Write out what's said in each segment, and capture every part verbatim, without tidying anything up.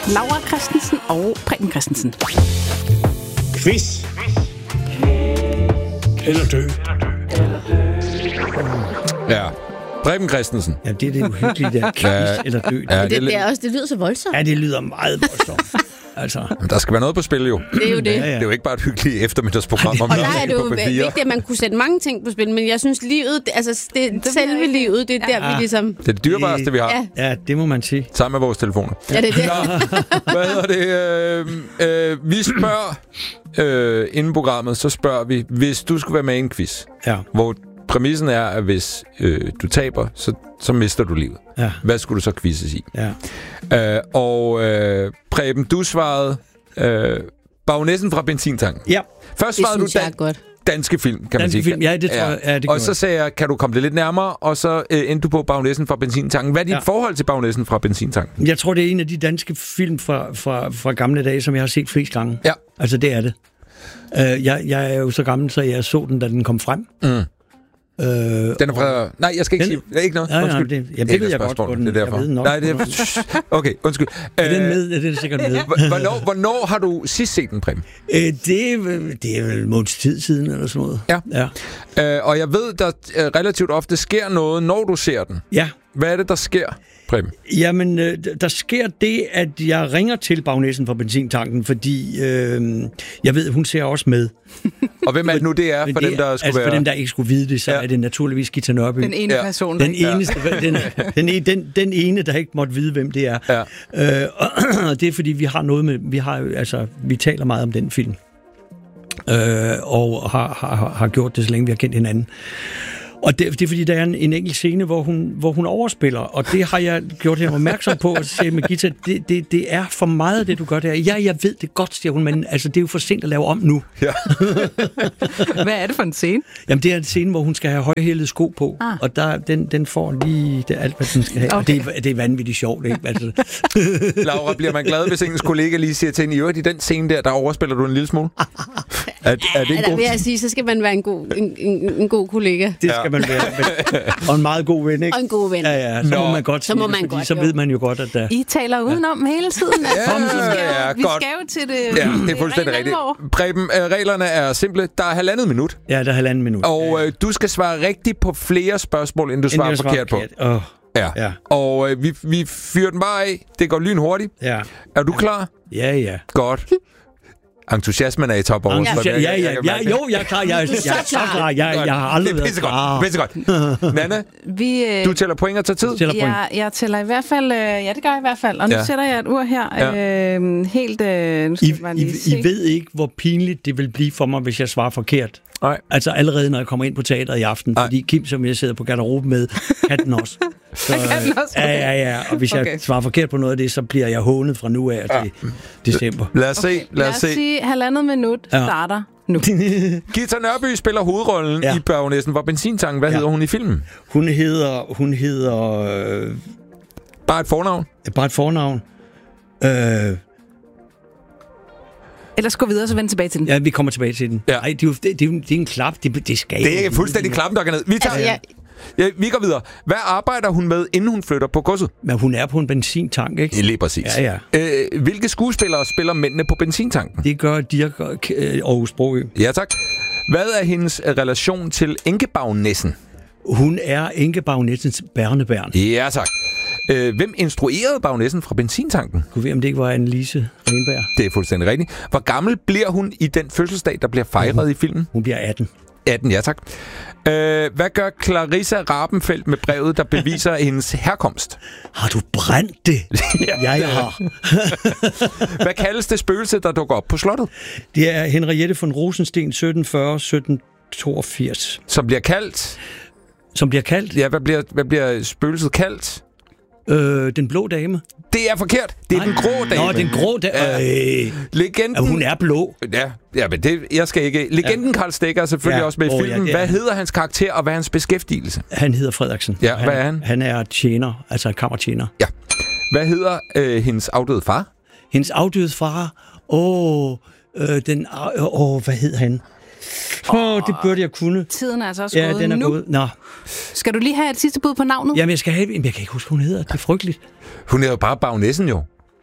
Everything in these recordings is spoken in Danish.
Laura Christensen og Preben Christensen. Quiz. Eller dø. Ja. Preben Christensen. Ja, det er det uhyggelige der. Quiz Ja. eller dø. Ja, Det, det, er også, det lyder så voldsomt. Ja, det lyder meget voldsomt. Altså. Der skal være noget på spil, jo. Det er jo det. Ja, ja. Det er jo ikke bare et hyggeligt eftermiddagsprogram om Og noget der er det jo på P fire. vigtigt, at man kunne sætte mange ting på spil, men jeg synes, livet, det, altså det, det selve ikke. livet, det er der, Ja. vi ligesom... Det er det dyrebareste, vi har. Ja, Ja, det må man sige. Sammen med vores telefoner. ja det er det. Hvad hedder det? Øh, øh, vi spørger, øh, inden programmet, så spørger vi, hvis du skulle være med i en quiz, Ja. hvor præmissen er, at hvis øh, du taber, så, så mister du livet. Ja. Hvad skulle du så quizzes i? Ja. Øh, og øh, Preben, du svarede øh, Baronessen fra benzintanken. Ja. Først Det svarede du synes jeg er dan- godt. danske film, kan man Danske sige. film, ja, det tror jeg, ja, det Og gjorde så jeg. sagde jeg, kan du komme det lidt nærmere? Og så øh, endte du på Baronessen fra benzintanken. Hvad er dit Ja. forhold til Baronessen fra benzintanken? Jeg tror, det er en af de danske film fra, fra, fra gamle dage, som jeg har set flest gange. Ja. Altså, det er det. Uh, jeg, jeg er jo så gammel, så jeg så den, da den kom frem. Mm. Uh, Den er fra... Nej, jeg skal ikke Den- sige... Det er ikke noget. Ja, ja, Undskyld. det- jamen, det Ikke ved jeg et godt, spørgsmål, hvor den- det er derfor. jeg ved nok, Nej, det hvor er... Okay, undskyld. er den Øh, med? Er den sikkert med? Hvornår, hvornår har du sidst set den, Preben? Uh, det, er, vel- det er vel en måneds tid siden, eller sådan noget. Ja. Ja. Øh, og jeg ved, der øh, relativt ofte sker noget, når du ser den. Ja. Hvad er det, der sker, Preben? Jamen, øh, der sker det, at jeg ringer til Baronessen fra benzintanken, fordi øh, jeg ved, hun ser også med. Og hvem er det nu, det er, Men for det, dem, der skulle altså, være... for dem, der ikke skulle vide det, så Ja. ja. er det naturligvis Gita Nørby. Den ene Ja. person. Den der- eneste, den, den, ene, den, den ene, der ikke måtte vide, hvem det er. Ja. Øh, og det er, fordi vi har noget med... Vi, har, jo- altså, vi taler meget om den film. Øh, og har, har, har gjort det, så længe vi har kendt hinanden. Og det, det er, fordi der er en, en enkelt scene, hvor hun, hvor hun overspiller. Og det har jeg gjort hende opmærksom på. Og siger med Gita, det, det, det er for meget, det du gør der. Ja, jeg ved det godt, siger hun, men altså, det er jo for sent at lave om nu. Ja. Hvad er det for en scene? Jamen, det er en scene, hvor hun skal have højhælede sko på, Ah. og der, den, den får lige det, alt, hvad den skal have. Okay. Og det, er- det er vanvittigt sjovt, ikke? Altså, Laura, bliver man glad, hvis ens kollega lige siger til hende, i øvrigt i den scene der, der overspiller du en lille smule? Er, er det Ja, ikke der god? vil jeg sige, så skal man være en god, en, en, en god kollega. det skal man være. Og en meget god ven, ikke? Og en god ven. Ja, ja, så Nå. må man godt Så sige må det, man fordi godt, så jo. ved man jo godt, at der... I taler udenom hele tiden. Altså, Ja, vi skal, ja, jo, vi godt. skal jo til det. Ja, det er fuldstændig rigtigt. Preben, øh, reglerne er simple. Der er halvandet minut, Ja, der er halvanden minut. og øh, du skal svare rigtigt på flere spørgsmål, end du svarer forkert på. Åh, Ja. Ja. Og øh, vi, vi fyrer den bare af. Det går lynhurtigt. ja. Er du klar? Ja, ja. Godt. Entusiasmen er i top over. Ja, ja, ja, ja, jo, jeg er klar. Jeg, jeg, jeg er så klar. Jeg, jeg har aldrig Det er været pissegodt. klar. Pissegodt. Nanna, Vi, øh, du tæller point og tager tid. Tæller point. jeg, jeg tæller i hvert fald... Øh, ja, det gør jeg i hvert fald. Og nu Ja. ja. sætter jeg et ur her. Ja. Ja. Øh, helt... Øh, nu skal I, jeg bare lige I, se. I ved ikke, hvor pinligt det vil blive for mig, hvis jeg svarer forkert. Nej. Altså allerede, når jeg kommer ind på teateret i aften. Nej. Fordi Kim, som jeg sidder på garderoben med, kan den også. Så, kan den også? Ja, ja, ja. Og hvis Okay. jeg svarer forkert på noget af det, så bliver jeg hånet fra nu af til december. Lad os se. Lad Lad os os se. sige, halvandet minut Ja. starter nu. Gita Nørby spiller hovedrollen Ja. i Baronessen fra benzintanken. Hvad Ja. hedder hun i filmen? Hun hedder... Hun hedder... Øh, Bare et fornavn. bare et fornavn. Øh, Ellers gå videre, så vend tilbage til den. ja, vi kommer tilbage til den. Ja. Nej, det er jo det, det, er jo- det er en klap. Det, det skal Det er jo- fuldstændig klappen, der går ned. Vi, tager, Altså, jeg, ja, vi går videre. Hvad arbejder hun med, inden hun flytter på godset? Men hun er på en benzintank, ikke? Lige præcis. Ja, ja. Øh, hvilke skuespillere spiller mændene på benzintanken? Det gør Dirk øh, Aarhus Broø. Ja, tak. Hvad er hendes øh, relation til enkebaronessen? Hun er enkebaronessens børnebørn. Ja, tak. Øh, hvem instruerede baronessen fra benzintanken? Kunne vi, om det ikke var Annelise Renberg? Det er fuldstændig rigtigt. Hvor gammel bliver hun i den fødselsdag, der bliver fejret uh-huh. i filmen? Hun bliver atten. atten, ja tak. Øh, hvad gør Clarissa Rabenfeldt med brevet, der beviser hendes herkomst? Har du brændt det? ja, jeg har. Hvad kaldes det spøgelse, der dukker op på slottet? Det er Henriette von Rosensten sytten fyrre til sytten toogfirs, Som bliver kaldt... som bliver kaldt Ja, hvad bliver, hvad bliver spøgelset kaldt? øh, Den Blå Dame. Det er forkert. Det er Nej. den grå dame. Nå, den grå dame. Ja. Øh, Legenden... ja, hun er blå. Ja, ja, men det, jeg skal ikke... Legenden Karl Stegger er selvfølgelig Ja. også med i Åh, ja, filmen. det er Hvad han. hedder hans karakter, og hvad er hans beskæftigelse? Han hedder Frederiksen. Ja, han, hvad er han? Han er tjener, altså kammertjener. Ja. Hvad hedder øh, hendes afdøde far? Hendes afdøde far, åh, øh, den, åh, hvad hed han? Åh, det burde jeg kunne. Tiden er altså også Ja, gået den er nu. gået. Nå, Skal du lige have et sidste bud på navnet? jamen jeg skal have, jeg kan ikke huske, hvad hun hedder. Det er frygteligt. Hun er jo bare baronessen, jo.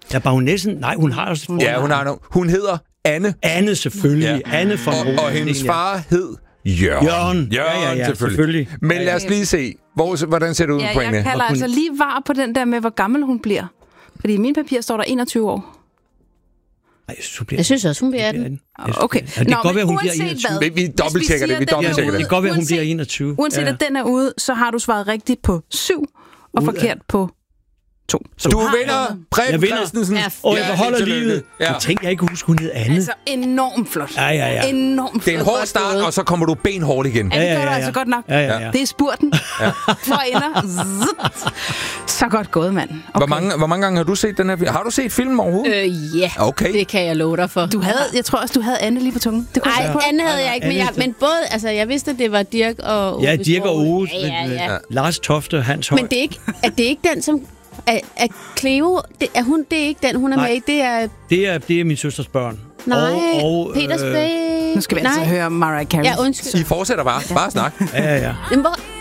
Ja, baronessen. Nej, hun har også... Ja, hun har no- Hun hedder Anne. Anne, selvfølgelig. Ja. Anne von Og, og hendes far hed Jørgen. Jørgen. Jørgen, Ja, ja, ja, selvfølgelig. selvfølgelig. Men lad os lige se. Hvor, hvordan ser det ud Ja, på jeg hende? kalder hun- altså lige var på den der med, hvor gammel hun bliver. Fordi i mine papirer står der enogtyve år. Nej, så bliver Jeg synes også, hun bliver atten. atten. Okay. Ja, det kan godt være, hun bliver enogtyve. Vi, vi dobbelttjekker det. Vi siger, dobbelttjekker den er det. Det kan godt være, hun Uanset- bliver enogtyve. Uanset Ja. at den er ude, så har du svaret rigtigt på syv, og Ud af- forkert på to. Så Du har vinder, vundet. Preben Jeg vinder. Christensen. Ja, Og jeg beholder tillykke. livet. Ja. Jeg tænkte, jeg ikke kunne huske, hun hed Anne. Altså enormt flot. Ja, ja, ja. Enormt flot. Det er en hård start, og så kommer du benhårdt igen. Ja, det Ja, ja, gør du ja, altså ja. godt nok. Ja, ja, ja. Det er spurten. Ja. For ender. Zzt. Så godt gået, mand. Okay. Hvor, mange, hvor mange gange har du set den her film? Har du set filmen overhovedet? Øh, ja, Okay. det kan jeg love dig for. Du havde, jeg tror også, du havde Anne lige på tungen. Det kunne jeg Nej, se på. Anne havde jeg ikke, men, jeg, Anne- men både, altså jeg vidste, at det var Dirk og Ove Ja, Dirk og Sprogøe. Ove. Ja, ja, ja. Ja. Lars Tofte og Hans Høj. Men det er ikke, er det ikke den, som... Er, er Cleo, det, er hun, det er ikke den, hun er Nej. med i, det er... Det er, det er min søsters børn. Nej, og, og, Peters øh, Bay... Nu skal vi altså Nej. høre Mariah Carey. Ja, undskyld. I fortsætter bare. Bare snak. Ja, ja, ja. Men hvor,